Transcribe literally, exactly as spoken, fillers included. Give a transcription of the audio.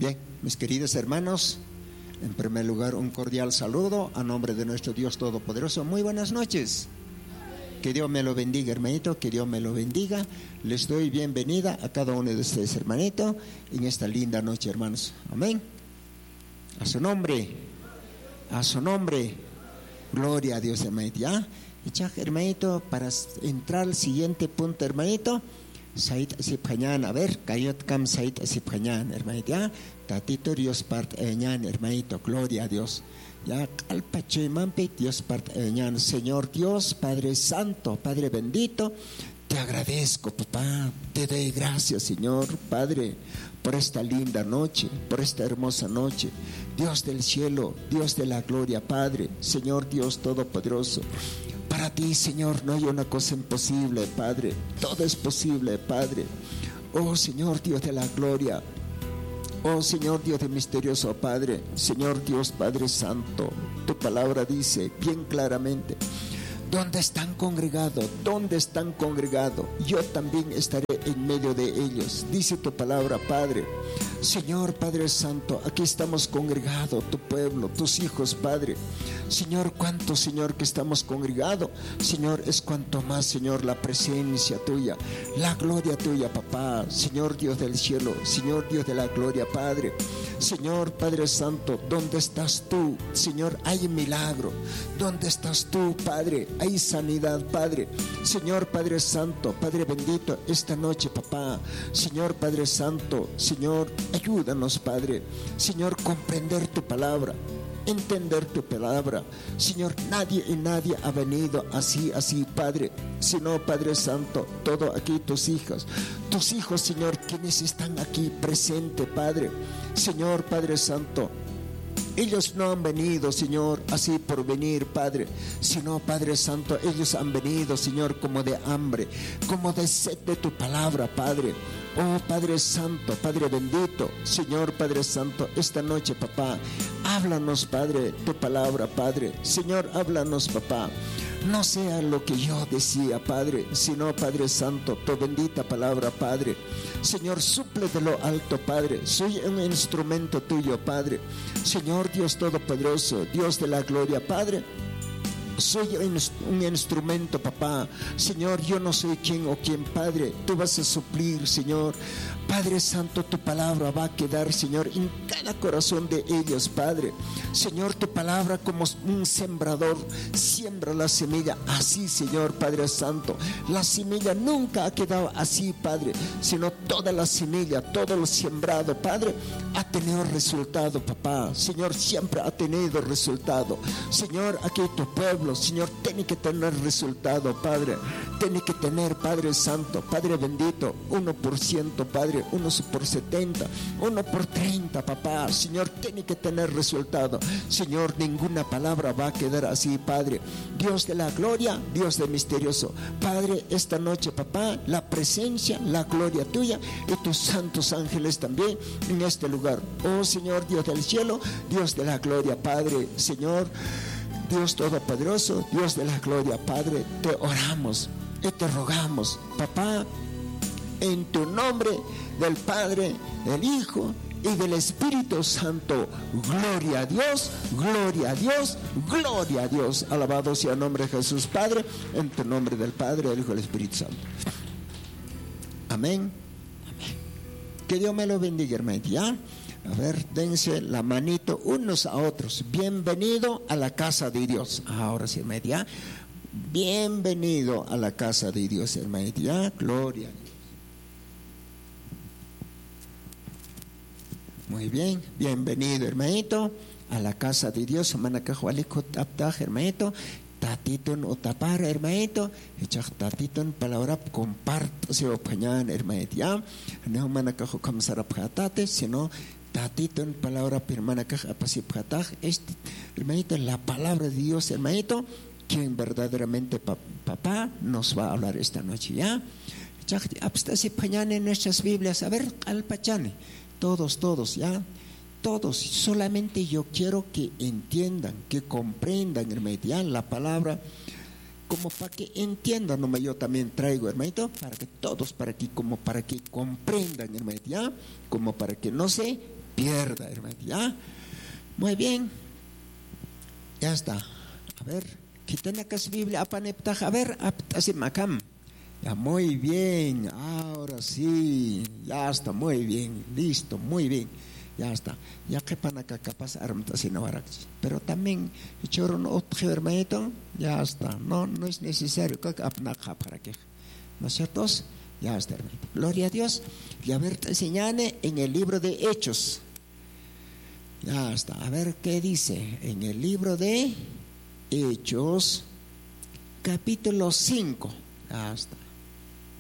Bien, mis queridos hermanos, en primer lugar un cordial saludo a nombre de nuestro Dios Todopoderoso. Muy buenas noches. Que Dios me lo bendiga, hermanito, que Dios me lo bendiga. Les doy bienvenida a cada uno de ustedes, hermanito, en esta linda noche, hermanos. Amén. A su nombre, a su nombre. Gloria a Dios, hermanito. ¿Ya? Echa, hermanito, para entrar al siguiente punto, hermanito. Sait asiphañan, a ver, Kayot Kam Sait asiphañan, hermanito, ya. Tatito Dios part eñan, hermanito, gloria a Dios. Ya, Alpachemampi, Dios part eñan, Señor Dios, Padre Santo, Padre bendito, te agradezco, papá, te doy gracias, Señor, Padre, por esta linda noche, por esta hermosa noche. Dios del cielo, Dios de la gloria, Padre, Señor Dios Todopoderoso. Para ti, Señor, no hay una cosa imposible, Padre. Todo es posible, Padre. Oh, Señor Dios de la gloria. Oh, Señor Dios de misterioso, Padre. Señor Dios, Padre Santo. Tu palabra dice bien claramente: ¿dónde están congregados? ¿Dónde están congregados? Yo también estaré en medio de ellos. Dice tu palabra, Padre. Señor Padre Santo, aquí estamos congregados, tu pueblo, tus hijos, Padre. Señor, cuánto, Señor, que estamos congregados, Señor, es cuanto más, Señor, la presencia tuya, la gloria tuya, papá. Señor Dios del cielo, Señor Dios de la gloria, Padre. Señor Padre Santo, ¿dónde estás tú? Señor, hay milagro. ¿Dónde estás tú, Padre? Hay sanidad, Padre. Señor Padre Santo, Padre bendito, esta noche, papá. Señor Padre Santo, Señor, ayúdanos, Padre. Señor, comprender tu palabra, entender tu palabra. Señor, nadie y nadie ha venido así, así, Padre, sino, Padre Santo, todo aquí tus hijos, tus hijos, Señor, quienes están aquí presentes, Padre. Señor, Padre Santo, ellos no han venido, Señor, así por venir, Padre, sino, Padre Santo, ellos han venido, Señor, como de hambre, como de sed de tu palabra, Padre. Oh, Padre Santo, Padre bendito, Señor, Padre Santo, esta noche, papá, háblanos, Padre, tu palabra, Padre. Señor, háblanos, papá. No sea lo que yo decía, Padre, sino, Padre Santo, tu bendita palabra, Padre. Señor, suple de lo alto, Padre. Soy un instrumento tuyo, Padre. Señor Dios Todopoderoso, Dios de la gloria, Padre. Soy un instrumento, papá. Señor, yo no soy quien o quien, Padre. Tú vas a suplir, Señor. Padre Santo, tu palabra va a quedar, Señor, en cada corazón de ellos, Padre. Señor, tu palabra como un sembrador siembra la semilla. Así, Señor, Padre Santo, la semilla nunca ha quedado así, Padre, sino toda la semilla, todo lo sembrado, Padre, ha tenido resultado, papá. Señor, siempre ha tenido resultado. Señor, aquí tu pueblo, Señor, tiene que tener resultado, Padre. Tiene que tener, Padre Santo, Padre bendito, uno por ciento, Padre, uno por setenta, uno por treinta, papá. Señor, tiene que tener resultado. Señor, ninguna palabra va a quedar así, Padre. Dios de la gloria, Dios de misterioso, Padre, esta noche, papá, la presencia, la gloria tuya y tus santos ángeles también en este lugar. Oh, Señor, Dios del cielo, Dios de la gloria, Padre. Señor, Dios Todopoderoso, Dios de la gloria, Padre, te oramos y te rogamos, papá, en tu nombre, del Padre, del Hijo y del Espíritu Santo. Gloria a Dios, gloria a Dios, gloria a Dios. Alabado sea el nombre de Jesús, Padre, en tu nombre del Padre, del Hijo y del Espíritu Santo. Amén. Amén. Que Dios me lo bendiga, hermano. ¿Ya? A ver, dense la manito unos a otros. Bienvenido a la casa de Dios. Ahora sí, hermano. ¿Ya? Bienvenido a la casa de Dios, hermano. ¿Ya? Gloria a Dios. Muy bien, bienvenido, hermanito, a la casa de Dios. Manacajualico taptaj, hermanito. Tatitun o tapar, hermanito. Echaj tatitun palabra compártase o pañan, hermanito. Ya, no manacajo kamsarapjatate, sino tatitun palabra pirmanacaj apasipjataj. Este, hermanito, la palabra de Dios, hermanito, quien verdaderamente papá nos va a hablar esta noche. Ya, echaj apstasi pañan en nuestras Biblias. A ver, al pachane. Todos, todos, ya, todos. Solamente yo quiero que entiendan, que comprendan, hermanito, ya, la palabra, como para que entiendan. No, yo también traigo, hermanito, para que todos, para que, como para que comprendan, hermanito, ya, como para que no se pierda, hermano. ¿Ya? Muy bien. Ya está. A ver, quiten acá su Biblia, a ver, así macam. Ya, muy bien. Ahora sí. Ya está, muy bien. Listo, muy bien. Ya está. Ya que para acá capaz pero también echaron otro hermanito. Ya está. No, no es necesario que para que. ¿No es cierto? Ya está, hermanito. Gloria a Dios. Y a ver, te enseñane en el libro de Hechos. Ya está. A ver qué dice en el libro de Hechos, capítulo cinco. Ya está.